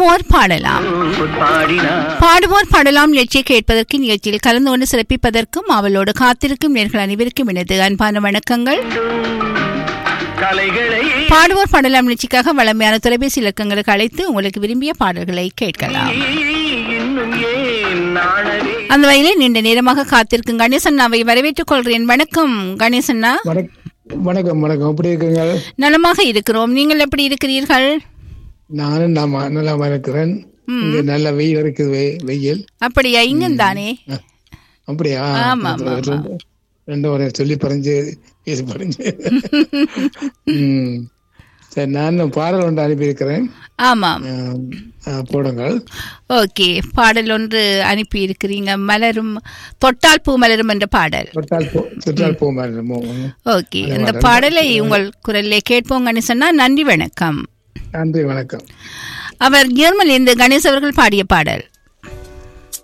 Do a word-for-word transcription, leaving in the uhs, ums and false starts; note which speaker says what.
Speaker 1: பாடுவோர் பாடலாம் பாடுவோர் பாடலாம் நிகழ்ச்சியை கேட்பதற்கு நிகழ்ச்சியில் கலந்து கொண்டு சிறப்பிப்பதற்கும் அவளோடு காத்திருக்கும் நேர்கள் அனைவருக்கும் எனது அன்பான வணக்கங்கள். பாடுவோர் பாடலாம் நிகழ்ச்சிக்காக வளமையான தொலைபேசி இலக்கங்களுக்கு அழைத்து உங்களுக்கு விரும்பிய பாடல்களை கேட்கலாம். அந்த வகையிலே நீண்ட நேரமாக காத்திருக்கும் கணேசண்ணாவை வரவேற்றுக் கொள்கிறேன். வணக்கம் கணேசண்ணா.
Speaker 2: வணக்கம். வணக்கம். எப்படி இருக்குங்க?
Speaker 1: நலமாக இருக்கிறோம். நீங்கள் எப்படி இருக்கிறீர்கள்?
Speaker 2: நானும் நலமா இருக்கிறேன். நல்ல வெயில் இருக்குது. வெயில் அப்படியா?
Speaker 1: இங்கும் தானே.
Speaker 2: அப்படியா? ரெண்டு ஒரு சொல்லி பறிஞ்சு பேசி பறிஞ்சு சரி, நான் பாடல் ஒன்று அனுப்பியிருக்கிறேன்.
Speaker 1: ஆமாம்,
Speaker 2: போடுங்கள்.
Speaker 1: ஓகே, பாடல் ஒன்று அனுப்பி இருக்கிறீங்க. மலரும் தொட்டால் பூ மலரும் என்ற பாடல்.
Speaker 2: தொட்டால் பூ தொட்டால் பூ மலரும்.
Speaker 1: ஓகே, இந்த பாடலை உங்கள் குரலிலே கேட்போங்கன்னு சொன்னா. நன்றி, வணக்கம்.
Speaker 2: நன்றி, வணக்கம்.
Speaker 1: அவர் ஜெர்மனிலிருந்து கணேஷ் அவர்கள் பாடிய பாடல்.